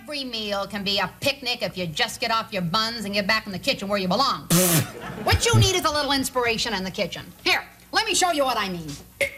Every meal can be a picnic if you just get off your buns and get back in the kitchen where you belong. What you need is a little inspiration in the kitchen. Here, let me show you what I mean.